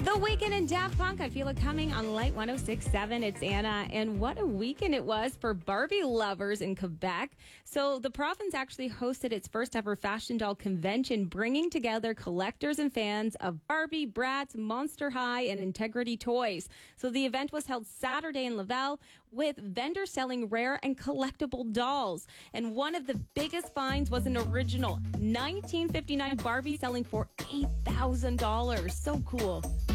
The Weekend in Daft Punk. I feel it coming on Light 106.7. It's Anna. And what a weekend it was for Barbie lovers in Quebec. So the province actually hosted its first ever fashion doll convention, bringing together collectors and fans of Barbie, Bratz, Monster High, and Integrity Toys. So the event was held Saturday in Laval with vendors selling rare and collectible dolls. And one of the biggest finds was an original 1959 Barbie selling for $8,000. So cool.